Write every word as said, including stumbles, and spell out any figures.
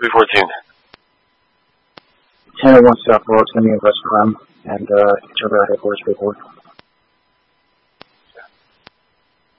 three fourteen. ten oh one South Road, sending a West Prime, and uh, each other at headquarters report.